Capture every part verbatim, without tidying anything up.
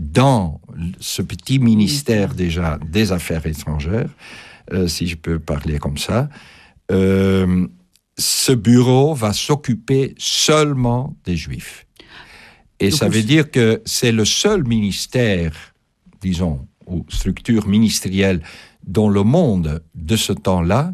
dans ce petit ministère déjà des Affaires étrangères, euh, si je peux parler comme ça, euh, ce bureau va s'occuper seulement des Juifs. Et donc ça veut dire que c'est le seul ministère, disons, ou structure ministérielle dans le monde de ce temps-là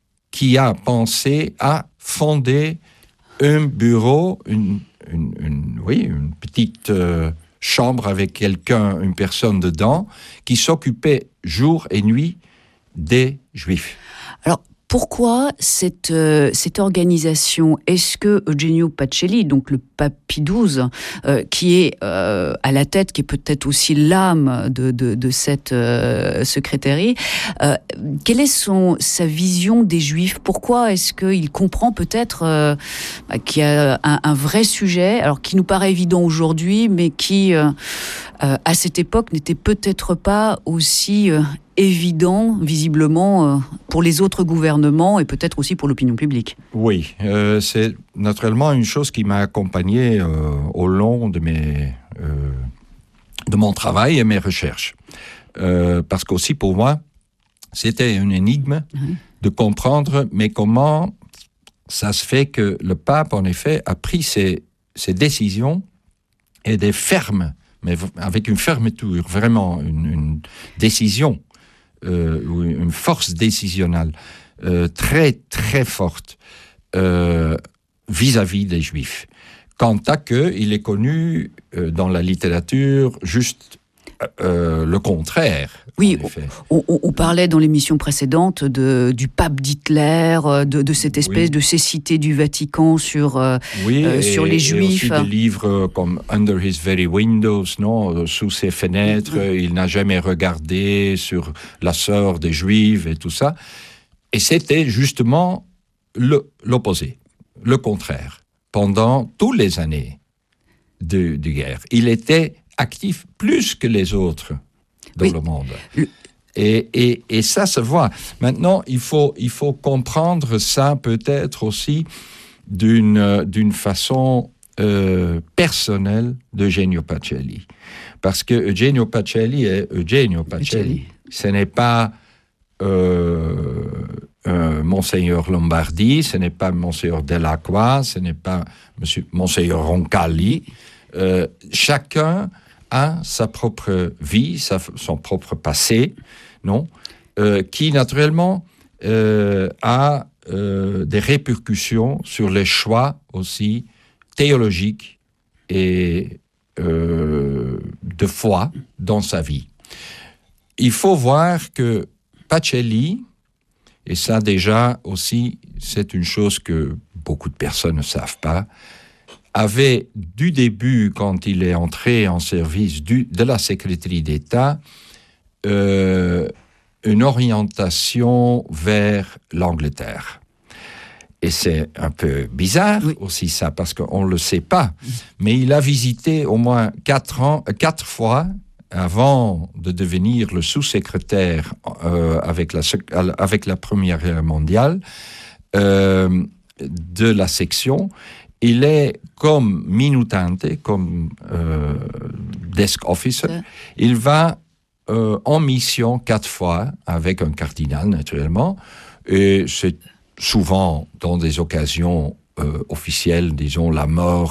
qui a pensé à fonder un bureau, une, une, une, oui, une petite euh, chambre avec quelqu'un, une personne dedans, qui s'occupait jour et nuit des Juifs. Alors, pourquoi cette, euh, cette organisation? Est-ce que Eugenio Pacelli, donc le pape Pie douze, euh, qui est euh, à la tête, qui est peut-être aussi l'âme de, de, de cette euh, secrétairie, euh, quelle est son, sa vision des Juifs? Pourquoi est-ce qu'il comprend peut-être euh, qu'il y a un, un vrai sujet, alors qui nous paraît évident aujourd'hui, mais qui, euh, euh, à cette époque, n'était peut-être pas aussi... Euh, évident, visiblement, euh, pour les autres gouvernements et peut-être aussi pour l'opinion publique. Oui, euh, c'est naturellement une chose qui m'a accompagné euh, au long de, mes, euh, de mon travail et mes recherches. Euh, parce qu'aussi pour moi, c'était une énigme mmh. de comprendre, mais comment ça se fait que le pape, en effet, a pris ses, ses décisions et des fermes, mais avec une fermeture, vraiment une, une décision. Euh, une force décisionnelle euh, très très forte euh, vis-à-vis des Juifs. Quant à que il est connu euh, dans la littérature juste euh, le contraire. Oui, on, on, on parlait dans l'émission précédente de, du pape d'Hitler, de, de cette espèce oui. de cécité du Vatican sur, euh, oui, euh, sur et, les Juifs. Et aussi des livres comme Under His Very Windows, non, sous ses fenêtres, oui. il n'a jamais regardé sur la sœur des Juifs et tout ça. Et c'était justement le, l'opposé, le contraire. Pendant toutes les années de, de guerre, il était actif plus que les autres dans oui. le monde. Le... Et, et, et ça se voit. Maintenant, il faut, il faut comprendre ça peut-être aussi d'une, d'une façon euh, personnelle d'Eugenio Pacelli. Parce que Eugenio Pacelli est Eugenio Pacelli. Ce n'est pas euh, euh, Monseigneur Lombardi, ce n'est pas Monseigneur Delacroix, ce n'est pas Monsieur, Monseigneur Roncalli. Euh, chacun a sa propre vie, sa, son propre passé, non, euh, qui naturellement euh, a euh, des répercussions sur les choix aussi théologiques et euh, de foi dans sa vie. Il faut voir que Pacelli, et ça déjà aussi, c'est une chose que beaucoup de personnes ne savent pas, avait du début, quand il est entré en service du, de la Secrétaire d'État, euh, une orientation vers l'Angleterre. Et c'est un peu bizarre oui. aussi ça, parce qu'on ne le sait pas. Mais il a visité au moins quatre, ans, quatre fois avant de devenir le sous-secrétaire euh, avec, la, avec la Première Guerre mondiale euh, de la section. Il est comme minutante, comme euh, desk officer. Ouais. Il va euh, en mission quatre fois avec un cardinal, naturellement. Et c'est souvent dans des occasions euh, officielles, disons la mort